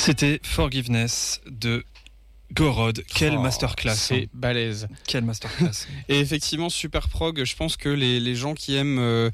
C'était Forgiveness de Gorod. Quelle masterclass. C'est balèze. Quelle masterclass. Et effectivement, super prog, je pense que les gens qui aiment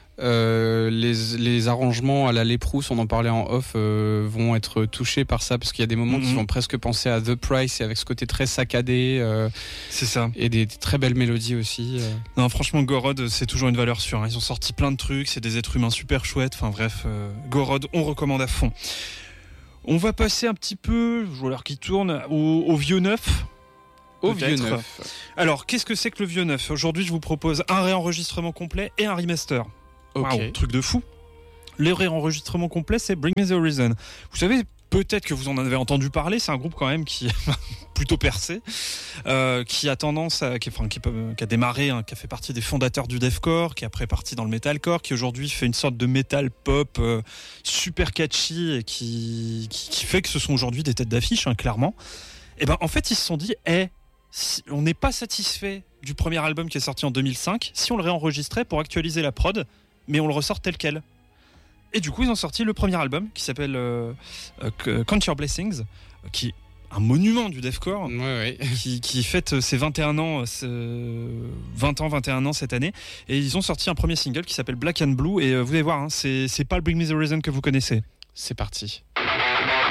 les arrangements à la Léprouse, on en parlait en off, vont être touchés par ça, parce qu'il y a des moments qui vont presque penser à The Price, et avec ce côté très saccadé. C'est ça. Et des très belles mélodies aussi. Non, franchement, Gorod, c'est toujours une valeur sûre. Ils ont sorti plein de trucs, c'est des êtres humains super chouettes. Enfin bref, Gorod, on recommande à fond. On va passer un petit peu, je vois l'heure qui tourne, au vieux neuf. Au vieux neuf. Alors, qu'est-ce que c'est que le vieux neuf ? Aujourd'hui, je vous propose un réenregistrement complet et un remaster. Ok. Wow, truc de fou. Le réenregistrement complet, c'est Bring Me The Horizon. Vous savez, peut-être que vous en avez entendu parler, c'est un groupe quand même qui est plutôt percé, qui a tendance à, qui a démarré, qui a fait partie des fondateurs du deathcore, qui est après parti dans le metalcore, qui aujourd'hui fait une sorte de metal pop super catchy et qui fait que ce sont aujourd'hui des têtes d'affiche, clairement. Et ben en fait ils se sont dit, si on n'est pas satisfait du premier album qui est sorti en 2005, si on le réenregistrait pour actualiser la prod, mais on le ressort tel quel. Et du coup, ils ont sorti le premier album qui s'appelle Count Your Blessings, qui est un monument du deathcore, qui fête ses 21 ans, 21 ans cette année. Et ils ont sorti un premier single qui s'appelle Black and Blue. Et vous allez voir, c'est pas le Bring Me The Horizon que vous connaissez. C'est parti.